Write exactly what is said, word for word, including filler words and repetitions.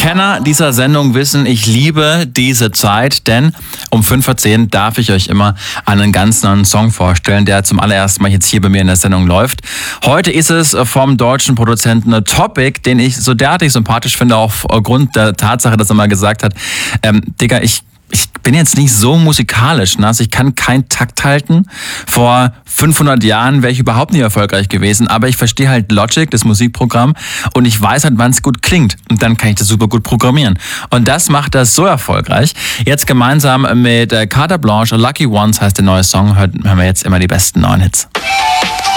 Kenner dieser Sendung wissen, ich liebe diese Zeit, denn um fünf vor zehn darf ich euch immer einen ganz neuen Song vorstellen, der zum allerersten Mal jetzt hier bei mir in der Sendung läuft. Heute ist es vom deutschen Produzenten Topic, den ich so derartig sympathisch finde, aufgrund der Tatsache, dass er mal gesagt hat, ähm, Digga, ich Ich bin jetzt nicht so musikalisch, ne? Also ich kann keinen Takt halten. Vor fünfhundert Jahren wäre ich überhaupt nicht erfolgreich gewesen, aber ich verstehe halt Logic, das Musikprogramm, und ich weiß halt, wann es gut klingt. Und dann kann ich das super gut programmieren. Und das macht das so erfolgreich. Jetzt gemeinsam mit Carte Blanche, Lucky Ones heißt der neue Song, hören wir jetzt immer die besten neuen Hits.